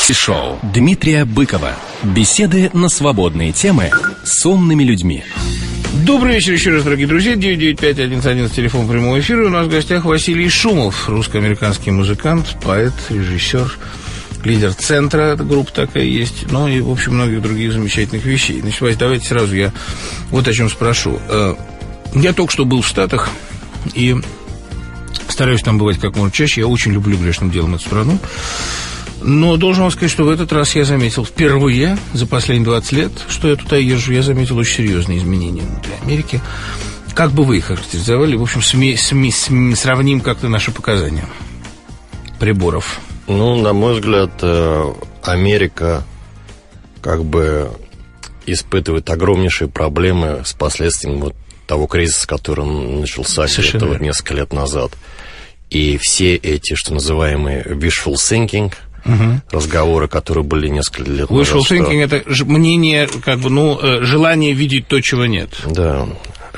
Шоу Дмитрия Быкова. Беседы на свободные темы с умными людьми. Добрый вечер еще раз, дорогие друзья. 995-1111, телефон прямого эфира. У нас в гостях Василий Шумов, русско-американский музыкант, поэт, режиссер, лидер центра, группа такая есть, ну и, в общем, многих других замечательных вещей. Значит, Вась, давайте сразу я вот о чем спрошу. Я только что был в Штатах и стараюсь там бывать как можно чаще. Я очень люблю грешным делом эту страну. Но должен вам сказать, что в этот раз я заметил впервые за последние 20 лет, что я туда езжу, я заметил очень серьезные изменения внутри Америки. Как бы вы их характеризовали? В общем, сравним как-то наши показания приборов. Ну, на мой взгляд, Америка как бы испытывает огромнейшие проблемы с последствиями вот того кризиса, который начался где-то несколько лет назад. И все эти, что называемые wishful thinking, разговоры, которые были несколько лет назад. Wishful thinking – это мнение, как бы, желание видеть то, чего нет. Да,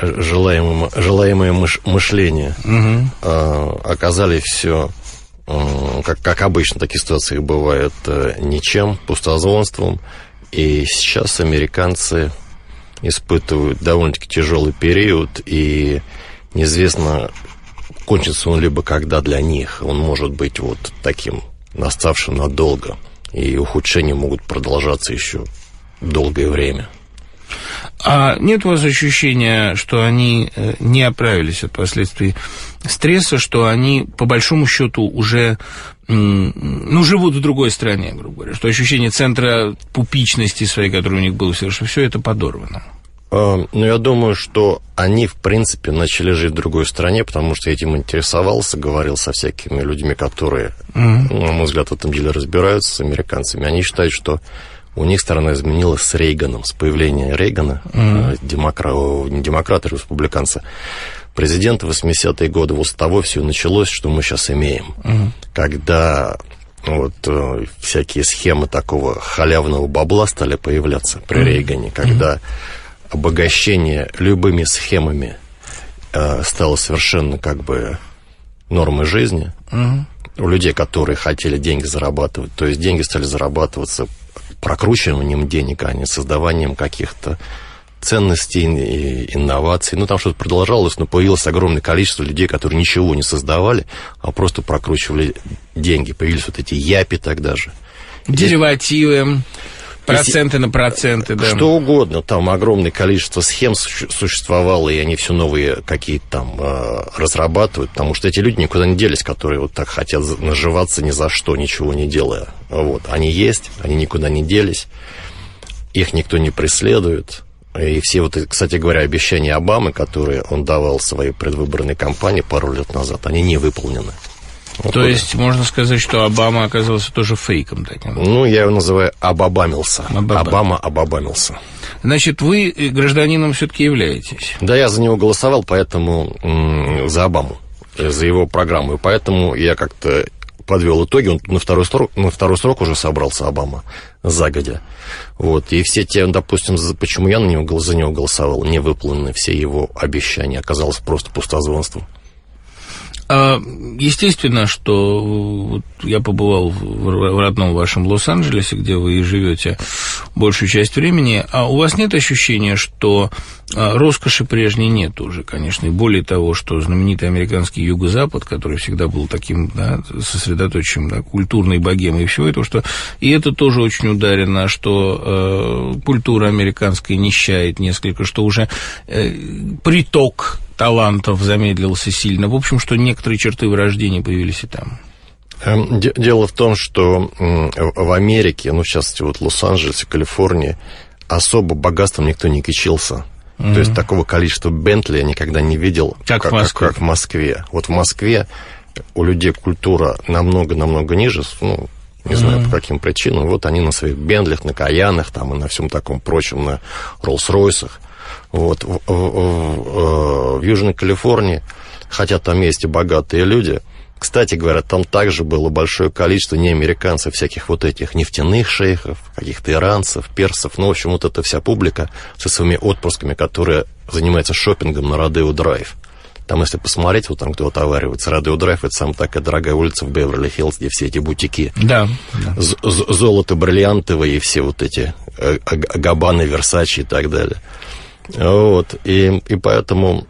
желаемое мышление. Оказались все, как обычно такие ситуации бывают, ничем, пустозвонством. И сейчас американцы испытывают довольно-таки тяжелый период, и неизвестно, кончится он либо когда для них. Он может быть вот таким наставшим надолго, и ухудшения могут продолжаться еще долгое время. А нет у вас ощущения, что они не оправились от последствий стресса, что они, по большому счету, уже живут в другой стране, грубо говоря, что ощущение центра пупичности своей, который у них был, что все это подорвано? Ну, я думаю, что они, в принципе, начали жить в другой стране, потому что я этим интересовался, говорил со всякими людьми, которые, на мой взгляд, в этом деле разбираются, с американцами. Они считают, что у них страна изменилась с Рейганом, с появлением Рейгана, не демократа, а республиканца, президента в 80-е годы. Вот с того все началось, что мы сейчас имеем. Когда вот всякие схемы такого халявного бабла стали появляться при Рейгане, когда обогащение любыми схемами стало совершенно как бы нормой жизни. У людей, которые хотели деньги зарабатывать, то есть деньги стали зарабатываться прокручиванием денег, а не создаванием каких-то ценностей, инноваций. Ну, там что-то продолжалось, но появилось огромное количество людей, которые ничего не создавали, а просто прокручивали деньги. Появились вот эти япи тогда же. Деривативы. Проценты на проценты, да. Что угодно, там огромное количество схем существовало, и они все новые какие-то там разрабатывают, потому что эти люди никуда не делись, которые вот так хотят наживаться ни за что, ничего не делая. Вот. Они есть, они никуда не делись, их никто не преследует. И все вот, кстати говоря, обещания Обамы, которые он давал в своей предвыборной кампании пару лет назад, они не выполнены. Вот то есть, можно сказать, что Обама оказался тоже фейком таким? Ну, я его называю обабамился. Обама обабамился. Значит, вы гражданином все-таки являетесь? Да, я за него голосовал, поэтому за Обаму, за его программу. И поэтому я как-то подвел итоги. Он на второй срок уже собрался, Обама, загодя. Вот. И все те, допустим, почему я за него голосовал, не выполнены все его обещания. Оказалось просто пустозвонством. Естественно, что я побывал в родном вашем Лос-Анджелесе, где вы и живете большую часть времени, а у вас нет ощущения, что роскоши прежней нет уже, конечно, и более того, что знаменитый американский Юго-Запад, который всегда был таким, да, сосредоточием, да, культурной богемой и всего этого, что и это тоже очень ударено, что культура американская нищает несколько, что уже приток талантов замедлился сильно. В общем, что некоторые черты вырождения появились и там. Дело в том, что в Америке, ну, в частности, вот в Лос-Анджелесе, Калифорнии, особо богатством никто не кичился. То есть такого количества Бентли я никогда не видел, как в Москве. Вот в Москве у людей культура намного-намного ниже, ну, не знаю, по каким причинам. Вот они на своих Бентлях, на Каянах, там, и на всем таком прочем, на Роллс-Ройсах. Вот. В Южной Калифорнии, хотя там есть и богатые люди, кстати говоря, там также было большое количество неамериканцев, всяких вот этих нефтяных шейхов, каких-то иранцев, персов, ну, в общем, вот эта вся публика со своими отпрысками, которая занимается шопингом на Родео Драйв. Там, если посмотреть, вот там кто отоваривается, Радио Драйв, это самая такая дорогая улица в Беверли-Хиллз, где все эти бутики. Да. Золото бриллиантовое и все вот эти Габбаны, Версачи и так далее. Вот. И поэтому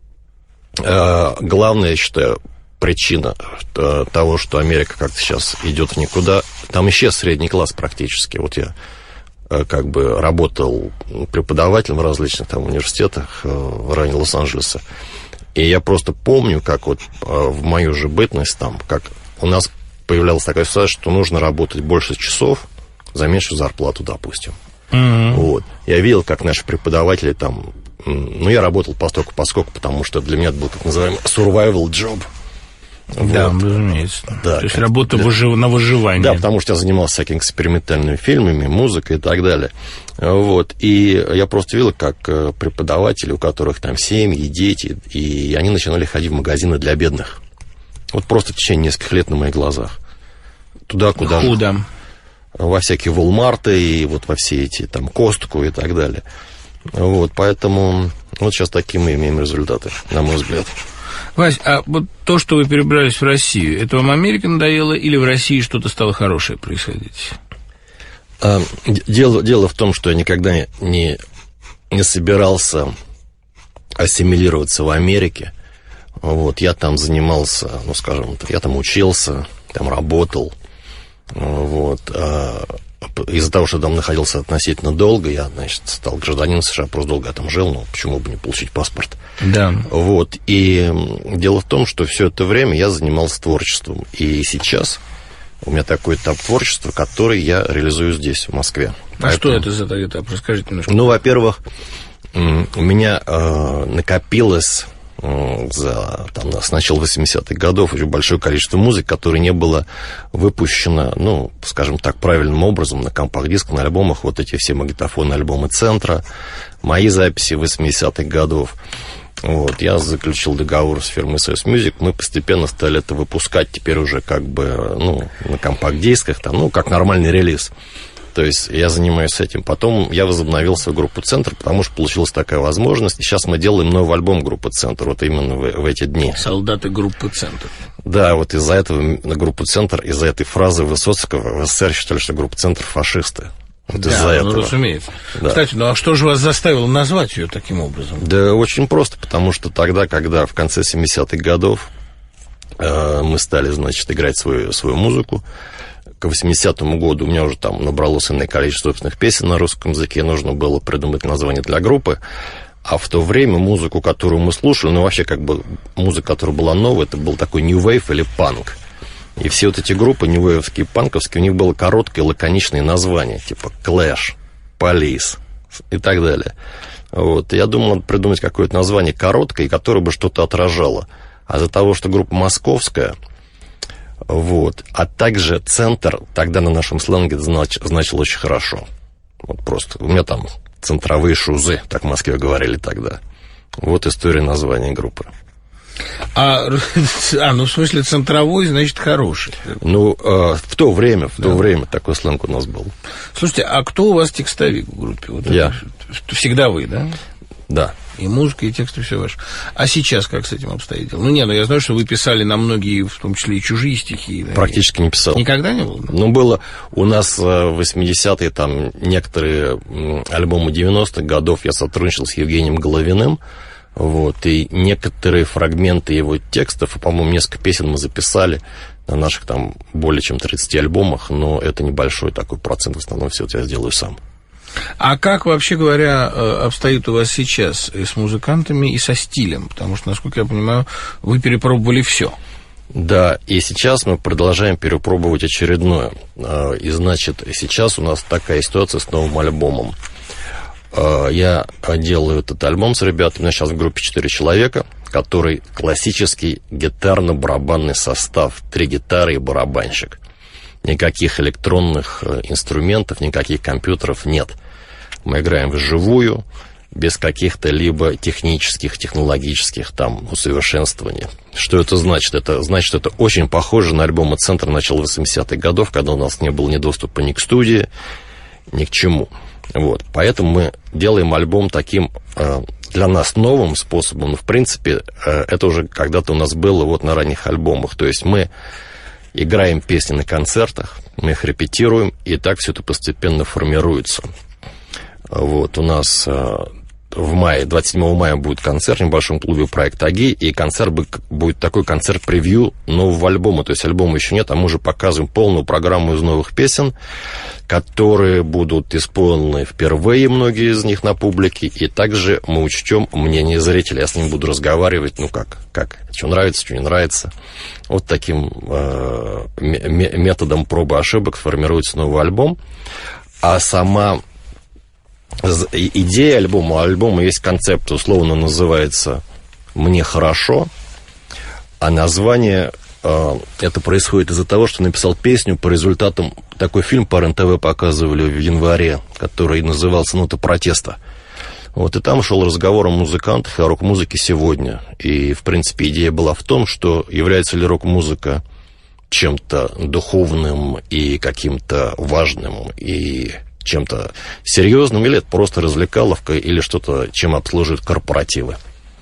главное, я считаю, причина того, что Америка как-то сейчас идет в никуда, там исчез средний класс практически. Вот я как бы работал преподавателем в различных там университетах в районе Лос-Анджелеса. И я просто помню, как вот в мою же бытность там, как у нас появлялась такая ситуация, что нужно работать больше часов за меньшую зарплату, допустим. Mm-hmm. Вот. Я видел, как наши преподаватели там... Ну, я работал поскольку, потому что для меня это был так называемый survival job. Да, вот. разумеется. Да, то есть работа на выживание. Да, потому что я занимался всякими экспериментальными фильмами, музыкой и так далее. Вот. И я просто видел, как преподаватели, у которых там семьи, дети, и они начинали ходить в магазины для бедных. Вот просто в течение нескольких лет на моих глазах. Туда, куда же. Во всякие Walmart и вот во все эти там Костку и так далее. Вот, поэтому вот сейчас такие мы имеем результаты, на мой взгляд. Вась, а вот то, что вы перебрались в Россию, это вам Америка надоела или в России что-то стало хорошее происходить? Дело в том, что я никогда не собирался ассимилироваться в Америке. Вот, я там занимался, ну, скажем, я там учился, там работал. Вот. Из-за того, что там находился относительно долго, я, значит, стал гражданином США, просто долго я там жил, но почему бы не получить паспорт? Да. Вот. И дело в том, что все это время я занимался творчеством. И сейчас у меня такой этап творчества, который я реализую здесь, в Москве. Что это за этап? Расскажите немножко. Ну, во-первых, у меня накопилось с начала 80-х годов очень большое количество музыки, которое не было выпущено, ну, скажем так, правильным образом на компакт-дисках, на альбомах. Вот эти все магнитофонные альбомы «Центра», мои записи 80-х годов. Вот, я заключил договор с фирмой Source Music, мы постепенно стали это выпускать теперь уже как бы, ну, на компакт-дисках, там, ну, как нормальный релиз. То есть я занимаюсь этим. Потом я возобновил свою группу «Центр», потому что получилась такая возможность. И сейчас мы делаем новый альбом группы «Центр», вот именно в эти дни. Солдаты группы «Центр». Да, вот из-за этого группу «Центр», из-за этой фразы Высоцкого в СССР считали, что группа «Центр» фашисты. Вот да, из-за этого. Разумеется. Да. Кстати, ну а что же вас заставило назвать ее таким образом? Да очень просто, потому что тогда, когда в конце 70-х годов мы стали, значит, играть свою музыку, к 80-му году у меня уже там набралось иное количество собственных песен на русском языке, нужно было придумать название для группы. А в то время музыку, которую мы слушали, ну, вообще, как бы, музыка, которая была новая, это был такой New Wave или панк. И все вот эти группы, New Wave'ские, панковские, у них было короткое, лаконичное название, типа Clash, Police и так далее. Вот. И я думал, надо придумать какое-то название короткое, которое бы что-то отражало. А из-за того, что группа московская... Вот. А также «Центр» тогда на нашем сленге значил очень хорошо. Вот просто. У меня там центровые шузы, так в Москве говорили тогда. Вот история названия группы. Ну, в смысле, центровой, значит, хороший. Ну, в то время такой сленг у нас был. Слушайте, а кто у вас текстовик в группе? Вот я. Всегда вы, да? Да. И музыка, и тексты, все ваше. А сейчас как с этим обстоит дело? Ну, я знаю, что вы писали на многие, в том числе и чужие стихи. Да? Практически не писал. Никогда не было? Ну, было у нас в 80-е, там, некоторые альбомы 90-х годов я сотрудничал с Евгением Головиным, вот, и некоторые фрагменты его текстов, и, по-моему, несколько песен мы записали на наших, там, более чем 30 альбомах, но это небольшой такой процент, в основном все это я сделаю сам. А как, вообще говоря, обстоит у вас сейчас и с музыкантами, и со стилем? Потому что, насколько я понимаю, вы перепробовали все. Да, и сейчас мы продолжаем перепробовать очередное. И, значит, сейчас у нас такая ситуация с новым альбомом. Я делаю этот альбом с ребятами. У меня сейчас в группе 4 человека, который классический гитарно-барабанный состав. 3 гитары и барабанщик. Никаких электронных инструментов, никаких компьютеров нет. Мы играем вживую, без каких-то либо технических, технологических там усовершенствований. Что это значит? Это значит, что это очень похоже на альбомы «Центр» начала 80-х годов, когда у нас не было ни доступа ни к студии, ни к чему. Вот. Поэтому мы делаем альбом таким для нас новым способом, но, в принципе, это уже когда-то у нас было вот на ранних альбомах. То есть мы играем песни на концертах, мы их репетируем, и так все это постепенно формируется. Вот, у нас в мае, 27 мая будет концерт в небольшом клубе «Проект Аги», и концерт будет такой концерт-превью нового альбома. То есть альбома еще нет, а мы уже показываем полную программу из новых песен, которые будут исполнены впервые, многие из них на публике, и также мы учтем мнение зрителей. Я с ним буду разговаривать, ну как, что нравится, что не нравится. Вот таким методом пробы и ошибок формируется новый альбом. А сама идея альбома есть концепт, условно называется «Мне хорошо», а название это происходит из-за того, что написал песню по результатам, такой фильм по РЕН-ТВ показывали в январе, который назывался «Нота протеста». Вот, и там шел разговор о музыкантах и о рок-музыке сегодня. И, в принципе, идея была в том, что является ли рок-музыка чем-то духовным и каким-то важным, и чем-то серьезным, или это просто развлекаловка, или что-то, чем обслуживают корпоративы.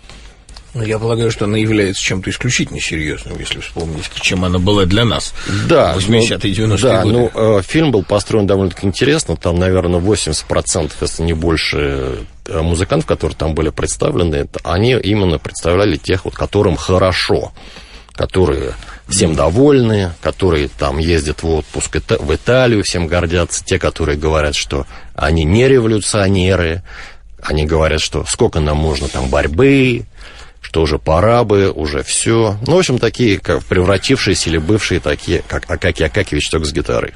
Я полагаю, что она является чем-то исключительно серьезным, если вспомнить, чем она была для нас в 80-е и 90-е годы. Да, фильм был построен довольно-таки интересно. Там, наверное, 80%, если не больше, музыкантов, которые там были представлены, они именно представляли тех, вот, которым хорошо, которые всем довольны, которые там ездят в отпуск в Италию, всем гордятся, те, которые говорят, что они не революционеры, они говорят, что сколько нам можно там борьбы, что уже пора бы, уже все. Ну, в общем, такие, как превратившиеся или бывшие такие, как Акакий Акакевич, только с гитарой.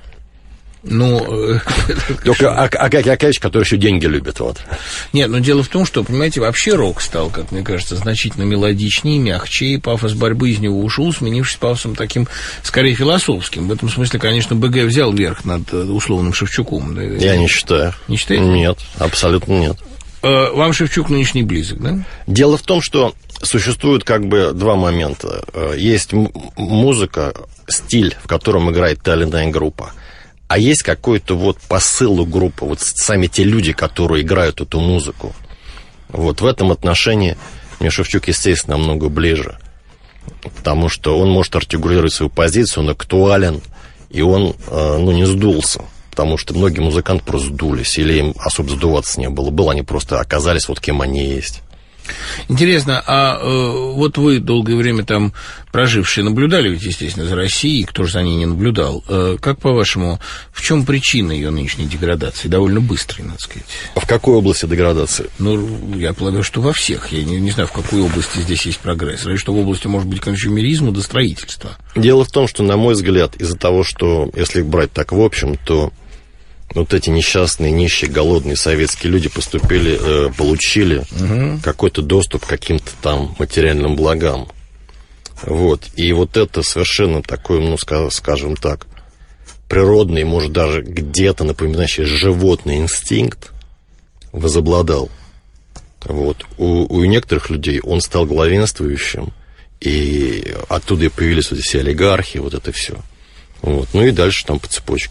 Ну, только Акакий Акакевич, который еще деньги любит, вот. Нет, но дело в том, что, понимаете, вообще рок стал, как мне кажется, значительно мелодичнее, мягче, пафос борьбы из него ушел, сменившись пафосом таким, скорее, философским. В этом смысле, конечно, БГ взял верх над условным Шевчуком. Да? Я не считаю. Не считаете? Нет, абсолютно нет. Вам Шевчук нынешний близок, да? Дело в том, что существует как бы два момента. Есть музыка, стиль, в котором играет та или иная группа. А есть какой-то вот посыл у группы, вот сами те люди, которые играют эту музыку. Вот в этом отношении мне Шевчук, естественно, намного ближе. Потому что он может артикулировать свою позицию, он актуален, и он, не сдулся. Потому что многие музыканты просто сдулись, или им особо сдуваться не было. Они просто оказались вот кем они есть. Интересно, а вот вы долгое время там прожившие наблюдали ведь, естественно, за Россией, кто же за ней не наблюдал. Как, по-вашему, в чем причина ее нынешней деградации? Довольно быстрой, надо сказать. А в какой области деградации? Ну, я полагаю, что во всех. Я не знаю, в какой области здесь есть прогресс. Разве что в области, может быть, консюмеризма до строительства. Дело в том, что, на мой взгляд, из-за того, что, если брать так в общем, то вот эти несчастные, нищие, голодные советские люди получили какой-то доступ к каким-то там материальным благам. Вот. И вот это совершенно такой, скажем так, природный, может, даже где-то напоминающий животный инстинкт возобладал. Вот. У некоторых людей он стал главенствующим, и оттуда и появились вот эти олигархи, вот это все. Вот. Ну и дальше там по цепочке.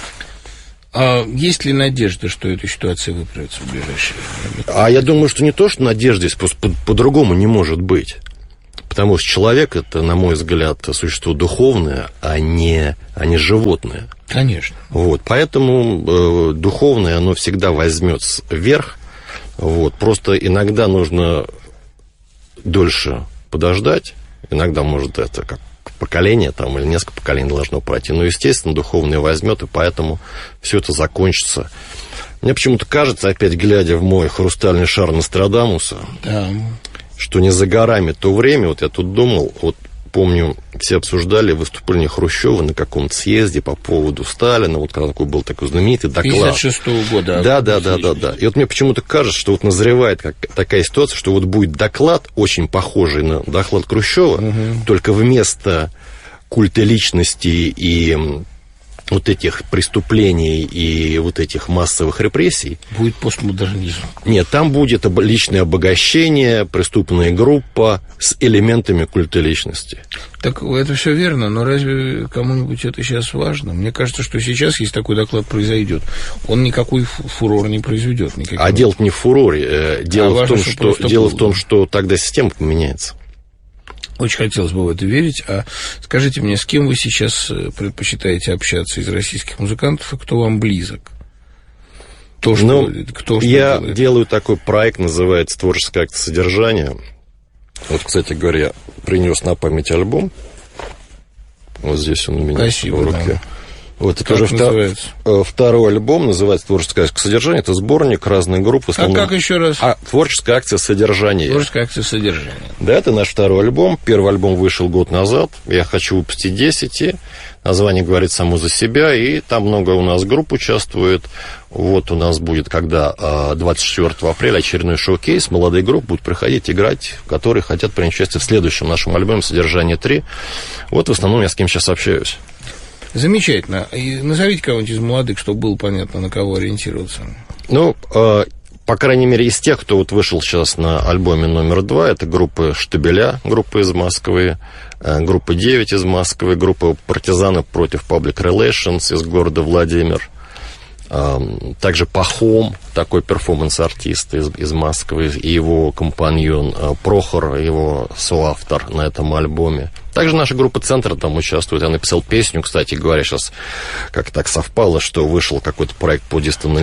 А есть ли надежда, что эта ситуация выправится в ближайшее время? А я думаю, что не то, что надежда, здесь просто по-другому не может быть. Потому что человек – это, на мой взгляд, существо духовное, а не животное. Конечно. Вот, поэтому духовное, оно всегда возьмет вверх. Вот, просто иногда нужно дольше подождать. Иногда, может, это как поколение там, или несколько поколений должно пройти. Но, естественно, духовное возьмет, и поэтому все это закончится. Мне почему-то кажется, опять глядя в мой хрустальный шар Нострадамуса, да, что не за горами то время, вот я тут думал, вот помню, все обсуждали выступление Хрущева на каком-то съезде по поводу Сталина, вот когда был такой знаменитый доклад. 56-го года. Да. И вот мне почему-то кажется, что вот назревает такая ситуация, что вот будет доклад, очень похожий на доклад Хрущева, только вместо культа личности и вот этих преступлений и вот этих массовых репрессий. Будет постмодернизм. Нет, там будет личное обогащение, преступная группа с элементами культа личности. Так это все верно, но разве кому-нибудь это сейчас важно? Мне кажется, что сейчас, если такой доклад произойдет, он никакой фурор не произведет. А дело не в фуроре. Дело в том, что тогда система поменяется. Очень хотелось бы в это верить. А скажите мне, с кем вы сейчас предпочитаете общаться из российских музыкантов, и кто вам близок? Я делаю такой проект, называется «Творческое акт содержания». Вот, кстати говоря, я принес на память альбом. Вот здесь он у меня в руке. Да. Вот это уже второй альбом, называется «Творческое акт содержания». Это сборник разных групп. А как еще раз? «Творческая акция содержания». «Творческая акция содержания». Да, это наш второй альбом. Первый альбом вышел год назад. Я хочу выпустить 10. Название говорит само за себя. И там много у нас групп участвует. Вот у нас будет, когда 24 апреля очередной шоу-кейс. Молодые группы будут приходить играть, которые хотят принять участие в следующем нашем альбоме «Содержание 3». Вот в основном я с кем сейчас общаюсь. Замечательно. И назовите кого-нибудь из молодых, чтобы было понятно, на кого ориентироваться. По крайней мере, из тех, кто вот вышел сейчас на альбоме номер 2, это группа «Штабеля», группа из Москвы, группа 9 из Москвы, группа «Партизаны против Public Relations» из города Владимир, также Пахом, такой перформанс-артист из Москвы, и его компаньон Прохор, его соавтор на этом альбоме. Также наша группа «Центр» там участвует. Я написал песню, кстати говоря, сейчас как так совпало, что вышел какой-то проект по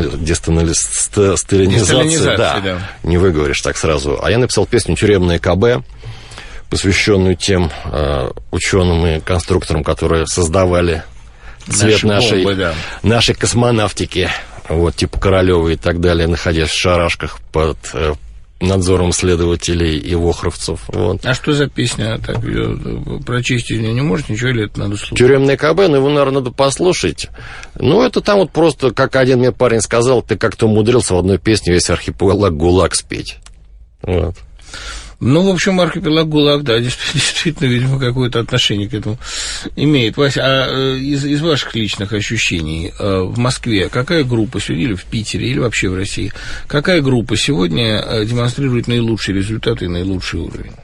десталинизации. Да, не выговоришь так сразу. А я написал песню «Тюремное КБ», посвященную тем ученым и конструкторам, которые создавали цвет нашей космонавтики, вот, типа Королёва и так далее, находясь в шарашках под надзором следователей и вохровцев. Вот. А что за песня? Так, прочесть ее не может, ничего, или это надо слушать? «Тюремный КБ», его, наверное, надо послушать. Это там вот просто, как один мне парень сказал, ты как-то умудрился в одной песне весь архипелаг ГУЛАГ спеть. Вот. В общем, архипелаг ГУЛАГ, да, действительно, видимо, какое-то отношение к этому имеет. Вася, а из ваших личных ощущений в Москве какая группа сегодня, или в Питере, или вообще в России, какая группа сегодня демонстрирует наилучшие результаты и наилучший уровень?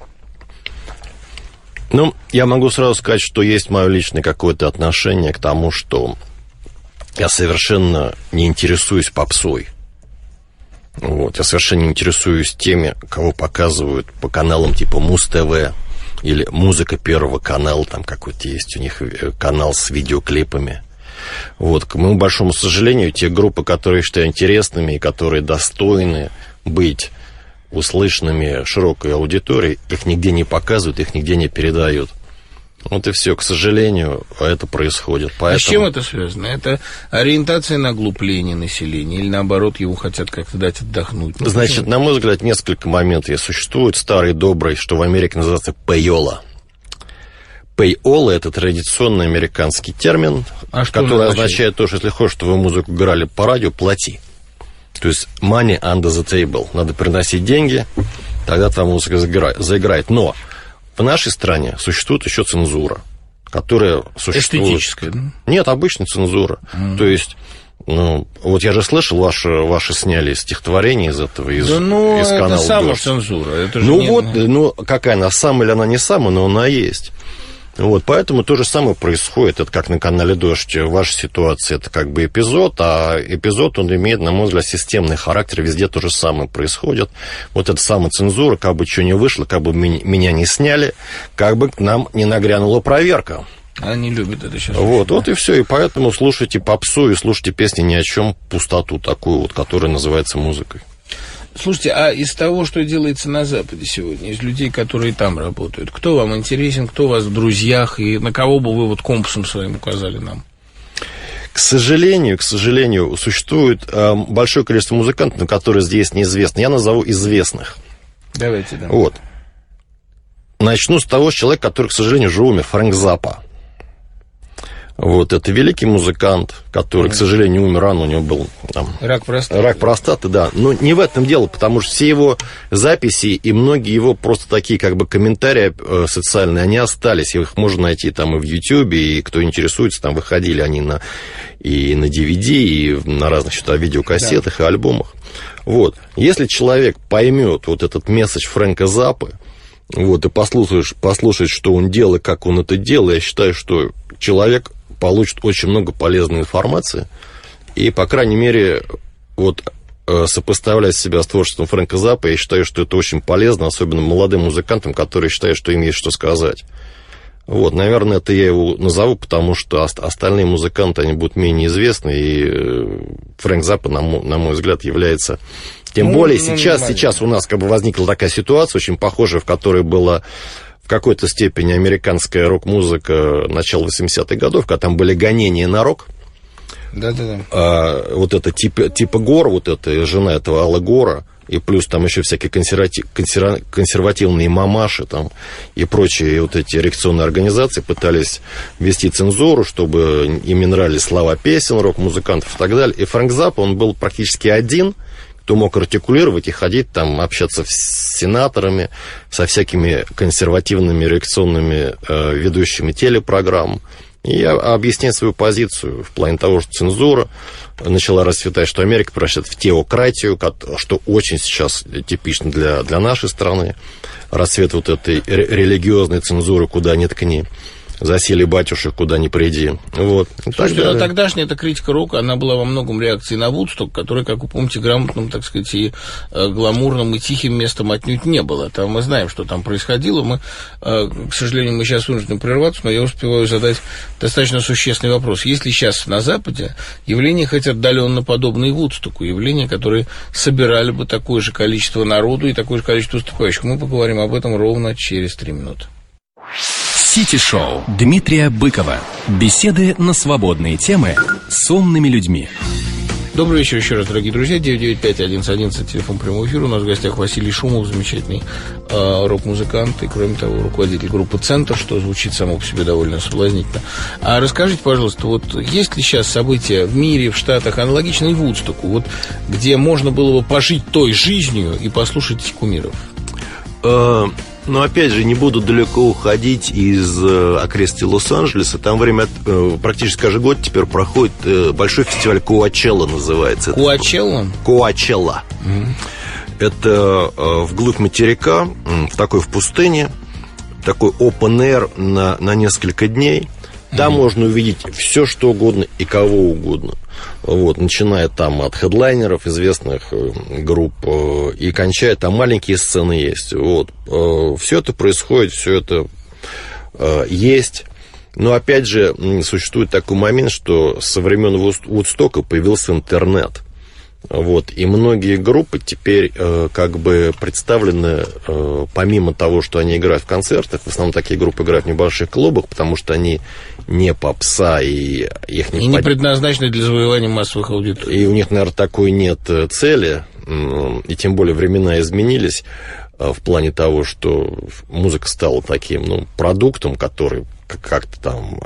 Я могу сразу сказать, что есть мое личное какое-то отношение к тому, что я совершенно не интересуюсь попсой. Вот, я совершенно не интересуюсь теми, кого показывают по каналам типа Муз-ТВ или «Музыка Первого канала», там какой-то есть у них канал с видеоклипами. Вот, к моему большому сожалению, те группы, которые я считаю интересными и которые достойны быть услышанными широкой аудиторией, их нигде не показывают, их нигде не передают. Вот и все, к сожалению, это происходит. Поэтому... А с чем это связано? Это ориентация на глупление населения или, наоборот, его хотят как-то дать отдохнуть? Значит, на мой взгляд, несколько моментов существует. Старый, добрый, что в Америке называется payola. Payola – это традиционный американский термин, который означает то, что если хочешь, чтобы музыку играли по радио, плати. То есть money under the table. Надо приносить деньги, тогда твоя музыка заиграет. Но в нашей стране существует еще цензура, которая существует... Эстетическая, да? Нет, обычная цензура. То есть, вот я же слышал, ваши сняли стихотворение из этого, из канала. Это самоцензура. Это же какая она, сама или она не сама, но она есть. Вот, поэтому то же самое происходит. Это как на канале «Дождь». Ваша ситуация – это как бы эпизод, а эпизод, он имеет, на мой взгляд, системный характер. Везде то же самое происходит. Вот эта самоцензура, как бы что ни вышло, как бы меня не сняли, как бы к нам не нагрянула проверка. Они любят это сейчас. Вот и все. И поэтому слушайте попсу и слушайте песни ни о чем, пустоту такую, вот, которая называется музыкой. Слушайте, а из того, что делается на Западе сегодня, из людей, которые там работают, кто вам интересен, кто у вас в друзьях, и на кого бы вы вот компасом своим указали нам? К сожалению, существует большое количество музыкантов, которые здесь неизвестны. Я назову известных. Давайте, да. Вот. Начну с того человека, который, к сожалению, уже умер, Фрэнк Заппа. Вот, это великий музыкант, который, к сожалению, умер рано, у него был там, рак простаты, да. Но не в этом дело, потому что все его записи и многие его просто такие как бы комментарии социальные, они остались, их можно найти там и в Ютьюбе, и кто интересуется, там выходили они и на DVD, и на разных видеокассетах, и альбомах. Вот. Если человек поймет вот этот месседж Фрэнка Заппы, вот, и послушает, что он делает, как он это делает, я считаю, что человек получит очень много полезной информации, и, по крайней мере, вот, сопоставлять себя с творчеством Фрэнка Заппы, я считаю, что это очень полезно, особенно молодым музыкантам, которые считают, что им есть что сказать. Вот, наверное, это я его назову, потому что остальные музыканты, они будут менее известны, и Фрэнк Заппа, на мой взгляд, является... Тем более сейчас у нас как бы возникла такая ситуация, очень похожая, в которой была в какой-то степени американская рок-музыка начала 80-х годов, когда там были гонения на рок. Да-да-да. Вот это типа Гор, вот эта жена этого Алла Гора, и плюс там еще всякие консервативные мамаши там, и прочие вот эти реакционные организации пытались ввести цензуру, чтобы им не нравились слова песен рок-музыкантов и так далее. И Фрэнк Заппа, он был практически один, кто мог артикулировать и ходить там, общаться с сенаторами, со всякими консервативными реакционными ведущими телепрограмм. И объяснять свою позицию в плане того, что цензура начала расцветать, что Америка превращается в теократию, что очень сейчас типично для нашей страны. Расцвет вот этой религиозной цензуры, куда ни ткни. Засели батюшек, куда ни приди. Вот. Слушайте, тогдашняя эта критика рока, она была во многом реакцией на Вудсток, который, как вы помните, грамотным, так сказать, и гламурным, и тихим местом отнюдь не было. Там мы знаем, что там происходило. К сожалению, мы сейчас вынуждены прерваться, но я успеваю задать достаточно существенный вопрос. Есть ли сейчас на Западе явления, хоть отдаленно подобные Вудстоку, явления, которые собирали бы такое же количество народу и такое же количество выступающих? Мы поговорим об этом ровно через 3 минуты. Сити-шоу Дмитрия Быкова. Беседы на свободные темы с умными людьми. Добрый вечер еще раз, дорогие друзья. 995-1111, телефон прямого эфира. У нас в гостях Василий Шумов, замечательный рок-музыкант и, кроме того, руководитель группы «Центр», что звучит само по себе довольно соблазнительно. А расскажите, пожалуйста, вот есть ли сейчас события в мире, в Штатах, аналогичные Вудстоку, вот, где можно было бы пожить той жизнью и послушать кумиров? Но, опять же, не буду далеко уходить из окрестностей Лос-Анджелеса. Там практически каждый год теперь проходит большой фестиваль Коачелла, называется. Коачелла? Коачелла. Это вглубь материка, в пустыне, такой open air на несколько дней. Там можно увидеть все, что угодно и кого угодно. Вот, начиная там от хедлайнеров известных групп и кончая, там маленькие сцены есть. Вот. Все это происходит, все это есть. Но, опять же, существует такой момент, что со времен Вудстока появился интернет. Вот, и многие группы теперь как бы представлены, помимо того, что они играют в концертах, в основном такие группы играют в небольших клубах, потому что они не попса, и их не... И не предназначены для завоевания массовых аудиторий. И у них, наверное, такой нет цели, и тем более времена изменились в плане того, что музыка стала таким, продуктом, который как-то там...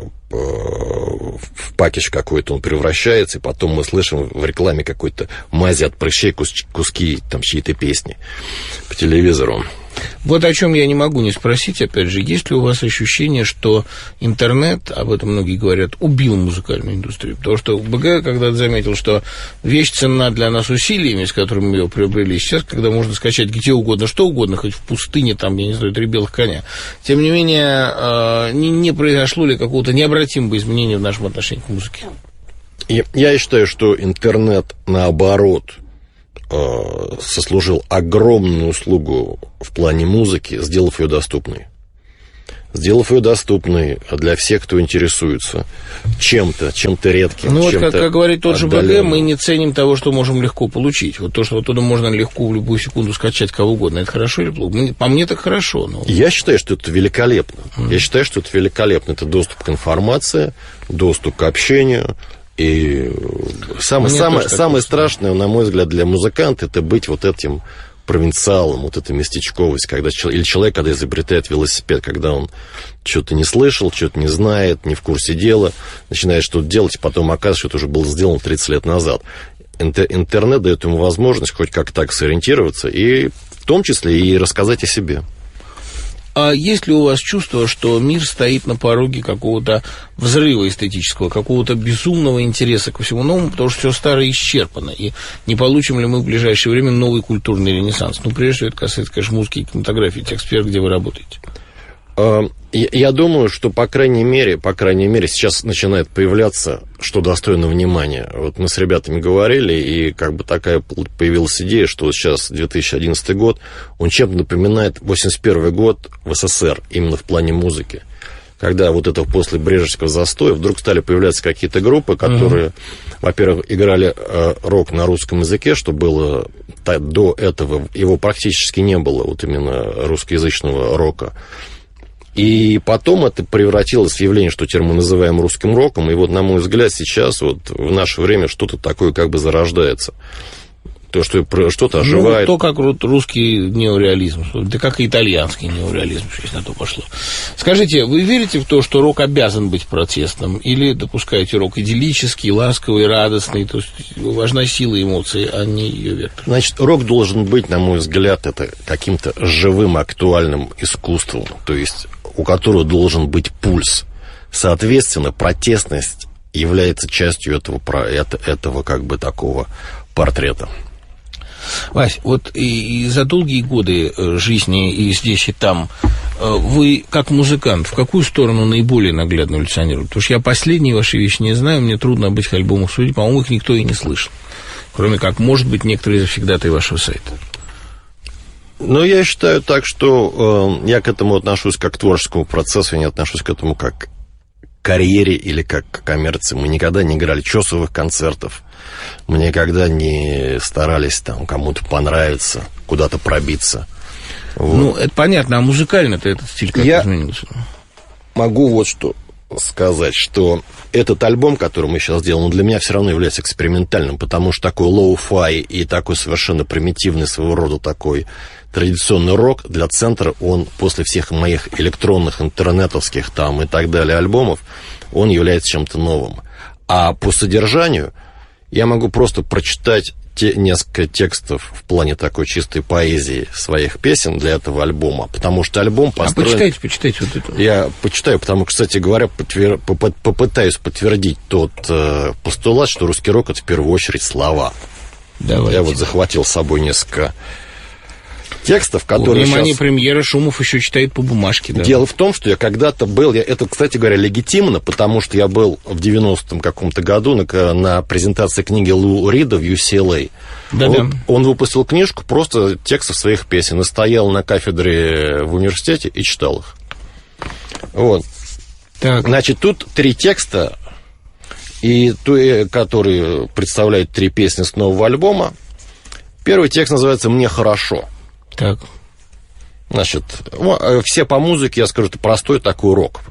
в пакетч какой-то он превращается, и потом мы слышим в рекламе какой-то мази от прыщей куски там чьей-то песни по телевизору. Вот о чем я не могу не спросить, опять же, есть ли у вас ощущение, что интернет, об этом многие говорят, убил музыкальную индустрию? Потому что БГ когда-то заметил, что вещь ценна для нас усилиями, с которыми мы ее приобрели. Сейчас, когда можно скачать где угодно, что угодно, хоть в пустыне, там, я не знаю, 3 белых коня. Тем не менее, не произошло ли какого-то необратимого изменения в нашем отношении к музыке? Я считаю, что интернет, наоборот, сослужил огромную услугу в плане музыки, сделав ее доступной. Сделав ее доступной для всех, кто интересуется чем-то редким. Ну, вот как говорит тот же БГ, мы не ценим того, что можем легко получить. Вот то, что оттуда можно легко в любую секунду скачать кого угодно, это хорошо или плохо? По мне так хорошо. Но... Я считаю, что это великолепно. Я считаю, что это великолепно. Это доступ к информации, доступ к общению. И самое страшное, на мой взгляд, для музыканта, это быть вот этим провинциалом, вот эта местечковость, когда или человек, когда изобретает велосипед, когда он что-то не слышал, что-то не знает, не в курсе дела, начинает что-то делать, и потом оказывается, что это уже было сделано 30 лет назад. Интернет дает ему возможность хоть как так сориентироваться, и в том числе и рассказать о себе. А есть ли у вас чувство, что мир стоит на пороге какого-то взрыва эстетического, какого-то безумного интереса ко всему новому, потому что все старое исчерпано, и не получим ли мы в ближайшее время новый культурный ренессанс? Ну, прежде всего, это касается, конечно, музыки и кинематографии, тех сфер, где вы работаете. Я думаю, что, по крайней мере, сейчас начинает появляться, что достойно внимания. Вот мы с ребятами говорили, и как бы такая появилась идея, что вот сейчас 2011 год, он чем-то напоминает 81 год в СССР, именно в плане музыки. Когда вот это после Брежневского застоя вдруг стали появляться какие-то группы, которые, во-первых, играли рок на русском языке, что было до этого, его практически не было, вот именно русскоязычного рока. И потом это превратилось в явление, что теперь мы называем русским роком. И вот, на мой взгляд, сейчас вот в наше время что-то такое как бы зарождается. То, что что-то оживает. Ну, то, как русский неореализм, да как и итальянский неореализм, если на то пошло. Скажите, вы верите в то, что рок обязан быть протестным? Или допускаете рок идиллический, ласковый, радостный? То есть важна сила эмоций, а не ее вектор? Значит, рок должен быть, на мой взгляд, это каким-то живым, актуальным искусством. То есть у которого должен быть пульс. Соответственно, протестность является частью этого как бы такого портрета. Вась, вот и за долгие годы жизни и здесь, и там, вы, как музыкант, в какую сторону наиболее наглядно эволюционируете? Потому что я последние ваши вещи не знаю, мне трудно об этих альбомах судить, по-моему, их никто и не слышал. Кроме как, может быть, некоторые завсегдатаи вашего сайта. Ну, я считаю так, что я к этому отношусь как к творческому процессу, я не отношусь к этому как к карьере или как к коммерции. Мы никогда не играли часовых концертов, мы никогда не старались там кому-то понравиться, куда-то пробиться. Вот. Ну, это понятно, а музыкально-то этот стиль как изменился? Могу вот что сказать, что этот альбом, который мы сейчас делаем, он для меня все равно является экспериментальным, потому что такой лоу-фай и такой совершенно примитивный своего рода такой традиционный рок для центра, он после всех моих электронных, интернетовских там и так далее альбомов, он является чем-то новым. А по содержанию я могу просто прочитать несколько текстов в плане такой чистой поэзии своих песен для этого альбома, потому что альбом построен... Почитайте вот это. Я почитаю, потому что, кстати говоря, попытаюсь подтвердить тот постулат, что русский рок — это в первую очередь слова. Давайте. Я вот захватил с собой несколько текстов, которые внимание, сейчас... премьера, Шумов еще читает по бумажке. Да. Дело в том, что я когда-то был... Это, кстати говоря, легитимно, потому что я был в 90-м каком-то году на презентации книги Лу Рида в UCLA. Да-да. Он выпустил книжку просто текстов своих песен и стоял на кафедре в университете и читал их. Вот. Так. Значит, тут 3 текста, и которые представляют 3 песни с нового альбома. Первый текст называется «Мне хорошо». Так. Значит, все по музыке, я скажу, это простой такой рок.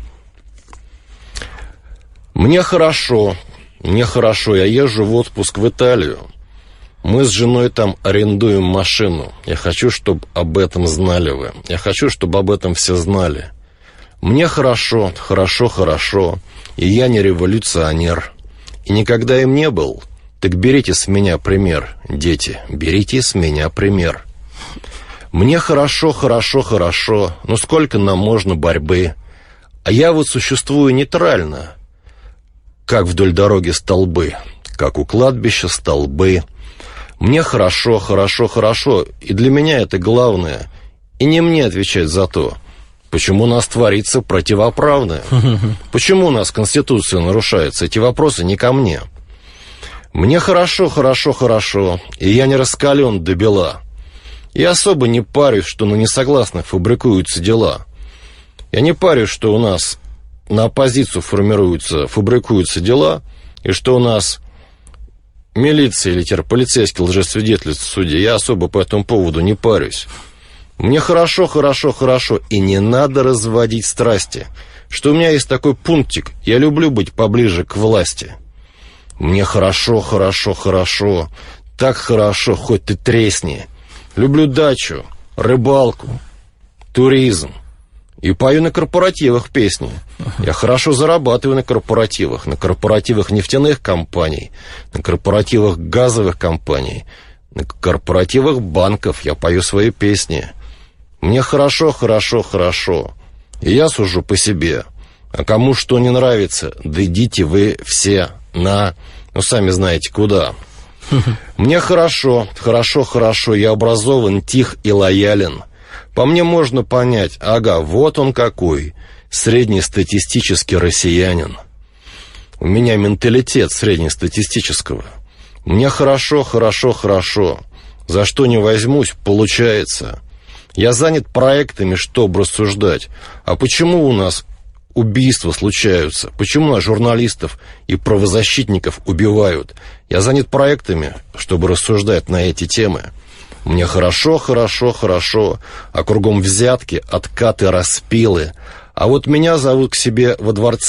Мне хорошо, я езжу в отпуск в Италию. Мы с женой там арендуем машину. Я хочу, чтобы об этом знали вы. Я хочу, чтобы об этом все знали. Мне хорошо, и я не революционер. И никогда им не был. Так берите с меня пример, дети, берите с меня пример. Мне хорошо, но сколько нам можно борьбы? А я вот существую нейтрально, как вдоль дороги столбы, как у кладбища столбы. Мне хорошо, и для меня это главное. И не мне отвечать за то, почему у нас творится противоправное. Почему у нас Конституция нарушается? Эти вопросы не ко мне. Мне хорошо, и я не раскален до бела. Я особо не парюсь, что на несогласных фабрикуются дела. Я не парюсь, что у нас на оппозицию фабрикуются дела, и что у нас милиция или полицейский лжесвидетель в суде. Я особо по этому поводу не парюсь. Мне хорошо, и не надо разводить страсти. Что у меня есть такой пунктик: я люблю быть поближе к власти. Мне хорошо, так хорошо, хоть ты тресни. люблю дачу, рыбалку, туризм. И пою на корпоративах песни. Я хорошо зарабатываю на корпоративах нефтяных компаний, на корпоративах газовых компаний, на корпоративах банков. Я пою свои песни. Мне хорошо. И я сужу по себе. А кому что не нравится, да идите вы все на... сами знаете куда. Мне хорошо. Я образован, тих и лоялен. По мне можно понять, вот он какой, среднестатистический россиянин. У меня менталитет среднестатистического. Мне хорошо. За что не возьмусь, получается. Я занят проектами, чтобы рассуждать. А почему у нас убийства случаются? Почему у нас журналистов и правозащитников убивают? Я занят проектами, чтобы рассуждать на эти темы. Мне хорошо, а кругом взятки, откаты, распилы. А вот меня зовут к себе во дворце